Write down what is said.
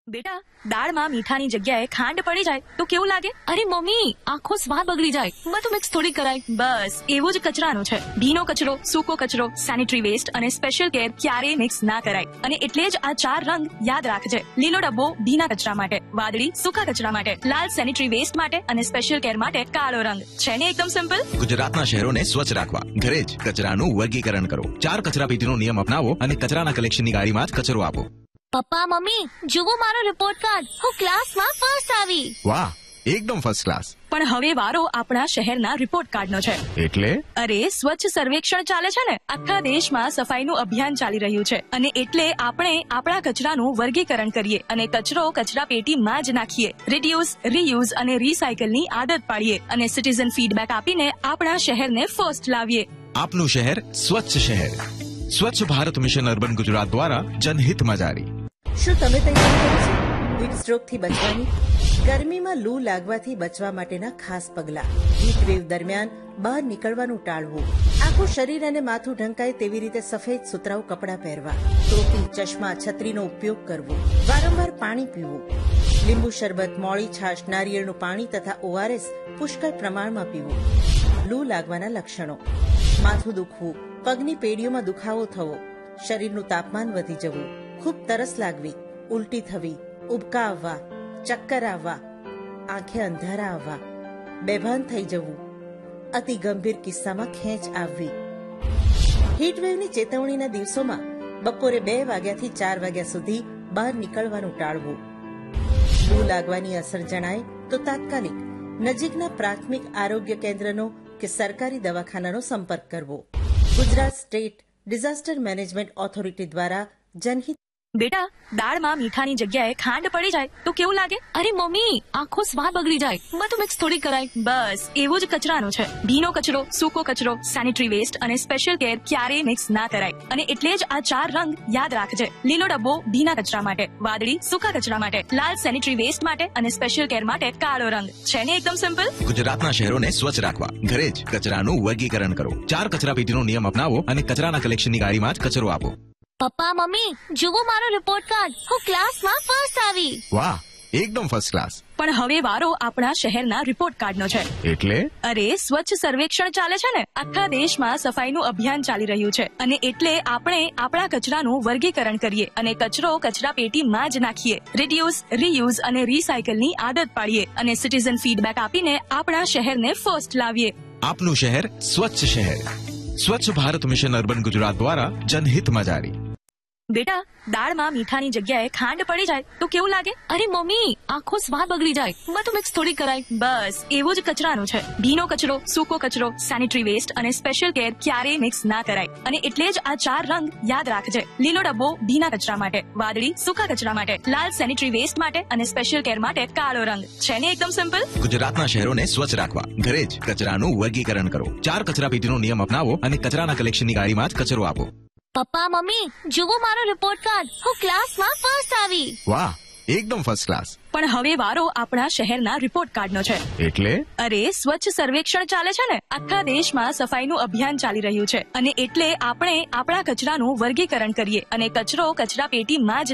બેટા, દાળમાં મીઠાની જગ્યાએ ખાંડ પડી જાય તો કેવું લાગે? અરે મમ્મી, આખો સ્વાદ બગડી જાય. બધું મિક્સ થોડી કરાય. બસ એવું જ કચરાનું છે. ભીનો કચરો, સૂકો કચરો, સેનિટરી વેસ્ટ અને સ્પેશિયલ કેર ક્યારેય મિક્સ ના કરાય. અને એટલે જ આ 4 રંગ યાદ રાખજે. લીલો ડબ્બો ભીના કચરા માટે, વાદળી સૂકા કચરા માટે, લાલ સેનિટરી વેસ્ટ માટે અને સ્પેશિયલ કેર માટે કાળો રંગ. છે ને એકદમ સિમ્પલ? ગુજરાતના શહેરોને સ્વચ્છ રાખવા ઘરે જ કચરાનું વર્ગીકરણ કરો. 4 કચરાપેટીનો નિયમ અપનાવો અને કચરાના કલેક્શનની ગાડીમાં જ કચરો આપો. પપ્પા મમ્મી, જુઓ મારો રિપોર્ટ કાર્ડ. હું ક્લાસમાં ફર્સ્ટ આવી. વાહ, એકદમ ફર્સ્ટ ક્લાસ. પણ હવે વારો આપણા શહેરના રિપોર્ટ કાર્ડનો છે. એટલે અરે, સ્વચ્છ સર્વેક્ષણ ચાલે છે ને. આખા દેશમાં સફાઈનું અભિયાન ચાલી રહ્યું છે અને એટલે આપણે આપણા કચરાનું વર્ગીકરણ કરીએ અને કચરો કચરા પેટીમાં જ નાખીએ. રિડ્યુસ, રીયુઝ અને રીસાયકલની આદત પાડીએ અને સિટીઝન ફીડબેક આપીને આપણા શહેરને ફર્સ્ટ લાવીએ. આપનું શહેર સ્વચ્છ શહેર. સ્વચ્છ ભારત મિશન અર્બન ગુજરાત દ્વારા જનહિતમાં જારી. શું તમે તૈયાર કરી છે હીટ સ્ટ્રોકથી બચવાની? ગરમીમાં લૂ લાગવાથી બચવા માટેના ખાસ પગલાં. હીટ વેવ દરમિયાન બહાર નીકળવાનું ટાળવું. આખું શરીર અને માથું ઢંકાય તેવી રીતે સફેદ સુતરાઉ કપડાં પહેરવા. ટોપી, ચશ્મા, છત્રીનો ઉપયોગ કરવો. વારંવાર પાણી પીવું. લીંબુ શરબત, મોળી છાશ, નારિયેળનું પાણી તથા ORS પુષ્કળ પ્રમાણમાં પીવું. લૂ લાગવાના લક્ષણો: માથું દુખવું, પગની પેઢીઓમાં દુખાવો થવો, શરીરનું તાપમાન વધી જવું, ખૂબ તરસ લાગવી, ઉલટી થવી, ઉબકા આવવા, ચક્કર આવવા, આંખે અંધારા આવવા, બેભાન થઈ જવું, અતિ ગંભીર કિસ્સામાં ખેંચ આવવી. હીટવેવની ચેતવણીના દિવસોમાં બપોરે 2 વાગ્યાથી 4 વાગ્યા સુધી બહાર નીકળવાનું ટાળવું. લૂ લાગવાની અસર જણાય તો તાત્કાલિક નજીકના પ્રાથમિક આરોગ્ય કેન્દ્રનો કે સરકારી દવાખાનાનો સંપર્ક કરવો. Gujarat state disaster management authority દ્વારા જનહિત. બેટા, દાળમાં મીઠાની જગ્યાએ ખાંડ પડી જાય તો કેવું લાગે? અરે મમ્મી, આખો સ્વાદ બગડી જાય. બધું મિક્સ થોડી કરાય. બસ એવું જ કચરાનું છે. ભીનો કચરો, સૂકો કચરો, સેનિટરી વેસ્ટ અને સ્પેશિયલ કેર ક્યારેય મિક્સ ના કરાય. અને એટલે જ આ 4 રંગ યાદ રાખજે. લીલો ડબ્બો ભીના કચરા માટે, વાદળી સૂકા કચરા માટે, લાલ સેનિટરી વેસ્ટ માટે અને સ્પેશિયલ કેર માટે કાળો રંગ. છે ને એકદમ સિમ્પલ? ગુજરાતના શહેરોને સ્વચ્છ રાખવા ઘરે જ કચરાનું વર્ગીકરણ કરો. 4 કચરાપેટીનો નિયમ અપનાવો અને કચરાના કલેક્શનની ગાડીમાં જ કચરો આપો. પપ્પા મમ્મી, જુઓ મારો રિપોર્ટ કાર્ડ. હું ક્લાસમાં ફર્સ્ટ આવી. વાહ, એકદમ ફર્સ્ટ ક્લાસ. પણ હવે વારો આપણા શહેરના રિપોર્ટ કાર્ડનો છે. એટલે અરે, સ્વચ્છ સર્વેક્ષણ ચાલે છે ને. આખા દેશમાં સફાઈનું અભિયાન ચાલી રહ્યું છે અને એટલે આપણે આપણા કચરાનું વર્ગીકરણ કરીએ અને કચરો કચરા પેટીમાં જ નાખીએ. રિડ્યુસ, રીયુઝ અને રીસાયકલની આદત પાડીએ અને સિટીઝન ફીડબેક આપીને આપણા શહેરને ફર્સ્ટ લાવીએ. આપનું શહેર સ્વચ્છ શહેર. સ્વચ્છ ભારત મિશન અર્બન ગુજરાત દ્વારા જનહિતમાં જારી. બેટા, દાળમાં મીઠાની જગ્યાએ ખાંડ પડી જાય તો કેવું લાગે? અરે મમ્મી, આખો સ્વાદ બગડી જાય. બધું મિક્સ થોડી કરાય. બસ એવું જ કચરાનું છે. ભીનો કચરો, સૂકો કચરો, સેનિટરી વેસ્ટ અને સ્પેશિયલ કેર ક્યારેય મિક્સ ના કરાય. અને એટલે જ આ 4 રંગ યાદ રાખજે. લીલો ડબ્બો ભીના કચરા માટે, વાદળી સૂકા કચરા માટે, લાલ સેનિટરી વેસ્ટ માટે અને સ્પેશિયલ કેર માટે કાળો રંગ. છે ને એકદમ સિમ્પલ? ગુજરાતના શહેરોને સ્વચ્છ રાખવા ઘરે જ કચરાનું વર્ગીકરણ કરો. 4 કચરાપેટીનો નિયમ અપનાવો અને કચરાના કલેક્શનની ગાડીમાં જ કચરો આપો. પપ્પા મમ્મી, જુઓ મારો રિપોર્ટ કાર્ડ. હું ક્લાસમાં ફર્સ્ટ આવી. વાહ, એકદમ ફર્સ્ટ ક્લાસ. પણ હવે વારો આપણા શહેરના રિપોર્ટ કાર્ડનો છે. એટલે અરે, સ્વચ્છ સર્વેક્ષણ ચાલે છે ને. આખા દેશમાં સફાઈનું અભિયાન ચાલી રહ્યું છે અને એટલે આપણે આપણા કચરાનું વર્ગીકરણ કરીએ અને કચરો કચરા પેટીમાં જ